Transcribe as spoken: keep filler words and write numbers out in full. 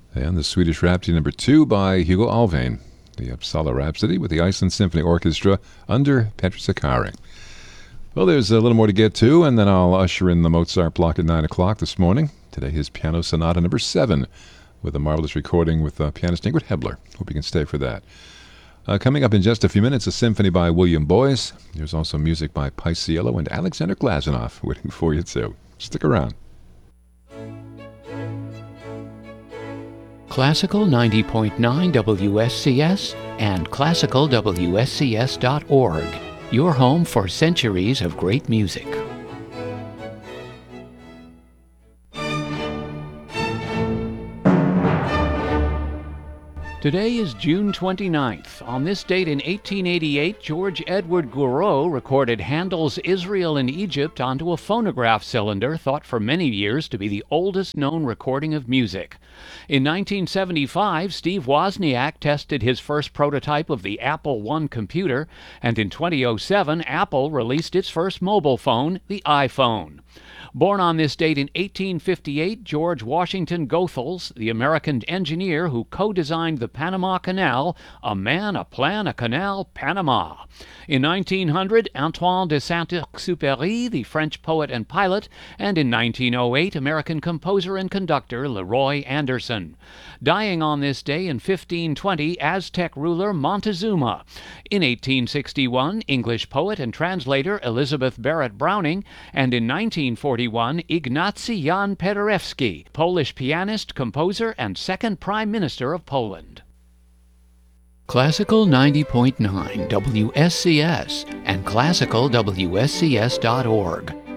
And the Swedish Rhapsody number two by Hugo Alvén. The Uppsala Rhapsody with the Iceland Symphony Orchestra under Petri Sakari. Well, there's a little more to get to, and then I'll usher in the Mozart block at nine o'clock this morning. Today is Piano Sonata number seven with a marvelous recording with uh, pianist Ingrid Hebler. Hope you can stay for that. Uh, coming up in just a few minutes, a symphony by William Boyce. There's also music by Paisiello and Alexander Glazunov waiting for you, too. Stick around. Classical ninety point nine W S C S and classical W S C S dot org. Your home for centuries of great music. Today is June twenty-ninth. On this date in eighteen eighty-eight, George Edward Gouraud recorded Handel's Israel in Egypt onto a phonograph cylinder thought for many years to be the oldest known recording of music. In nineteen seventy-five, Steve Wozniak tested his first prototype of the Apple one computer, and in two thousand seven, Apple released its first mobile phone, the iPhone. Born on this date in eighteen fifty-eight, George Washington Goethals, the American engineer who co-designed the Panama Canal, a man, a plan, a canal, Panama. In nineteen hundred, Antoine de Saint-Exupéry, the French poet and pilot, and in nineteen oh eight, American composer and conductor Leroy Anderson. Dying on this day in fifteen twenty, Aztec ruler Montezuma. In eighteen sixty-one, English poet and translator Elizabeth Barrett Browning, and in nineteen forty-one, Ignacy Jan Paderewski, Polish pianist, composer, and second Prime Minister of Poland. Classical ninety point nine W S C S and classical W S C S dot org.